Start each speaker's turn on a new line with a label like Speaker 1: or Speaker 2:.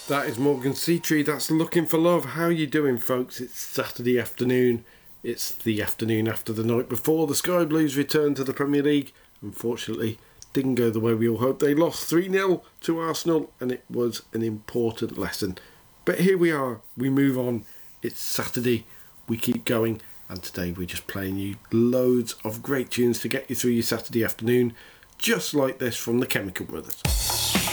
Speaker 1: That is Morgan Seatree. That's Looking for Love. How you doing, folks? It's Saturday afternoon. It's the afternoon after the night before the Sky Blues return to the Premier League. Unfortunately, didn't go the way we all hoped. They lost 3-0 to Arsenal, and it was an important lesson. But here we are. We move on. It's Saturday. We keep going. And today we're just playing you loads of great tunes to get you through your Saturday afternoon, just like this from the Chemical Brothers.